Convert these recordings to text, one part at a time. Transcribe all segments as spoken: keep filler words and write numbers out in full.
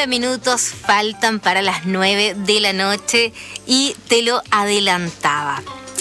treinta minutos faltan para las nueve de la noche y te lo adelantaba.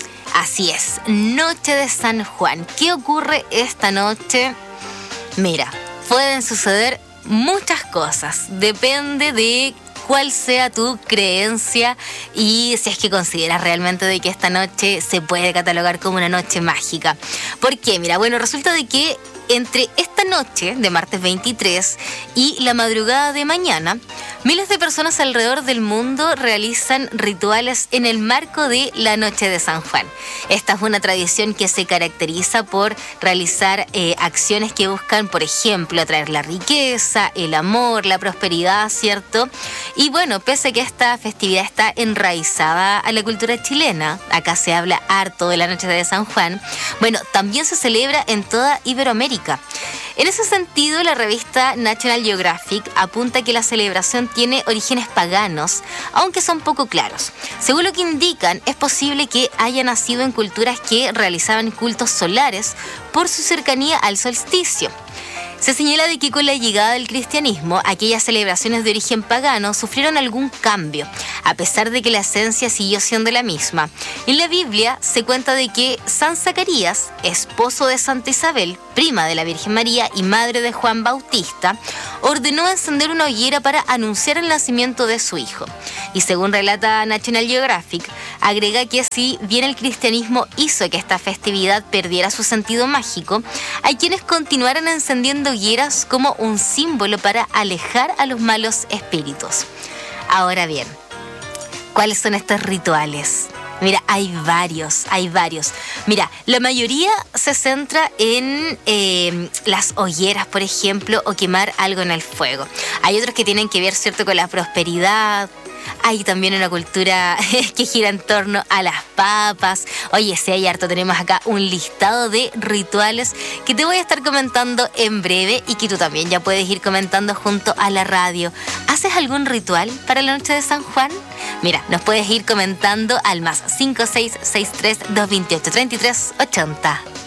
Así es, noche de San Juan. ¿Qué ocurre esta noche? Mira, pueden suceder muchas cosas. Depende de cuál sea tu creencia y si es que consideras realmente de que esta noche se puede catalogar como una noche mágica. ¿Por qué? Mira, bueno, resulta de que entre esta noche de martes veintitrés y la madrugada de mañana, miles de personas alrededor del mundo realizan rituales en el marco de la Noche de San Juan. Esta es una tradición que se caracteriza por realizar eh, acciones que buscan, por ejemplo, atraer la riqueza, el amor, la prosperidad, ¿cierto? Y bueno, pese a que esta festividad está enraizada a la cultura chilena, acá se habla harto de la Noche de San Juan, bueno, también se celebra en toda Iberoamérica. En ese sentido, la revista National Geographic apunta que la celebración tiene orígenes paganos, aunque son poco claros. Según lo que indican, es posible que haya nacido en culturas que realizaban cultos solares por su cercanía al solsticio. Se señala de que con la llegada del cristianismo, aquellas celebraciones de origen pagano sufrieron algún cambio, a pesar de que la esencia siguió siendo la misma. En la Biblia se cuenta de que San Zacarías, esposo de Santa Isabel, prima de la Virgen María y madre de Juan Bautista, ordenó encender una hoguera para anunciar el nacimiento de su hijo. Y según relata National Geographic, agrega que si bien el cristianismo hizo que esta festividad perdiera su sentido mágico, hay quienes continuaron encendiendo hogueras como un símbolo para alejar a los malos espíritus. Ahora bien, ¿cuáles son estos rituales? Mira, hay varios, hay varios. Mira, la mayoría se centra en eh, las hogueras, por ejemplo, o quemar algo en el fuego. Hay otros que tienen que ver, ¿cierto?, con la prosperidad. Hay también una cultura que gira en torno a las papas. Oye, sí, hay harto. Tenemos acá un listado de rituales que te voy a estar comentando en breve y que tú también ya puedes ir comentando junto a la radio. ¿Haces algún ritual para la noche de San Juan? Mira, nos puedes ir comentando al más cinco seis seis tres, dos dos ocho, tres tres ocho cero.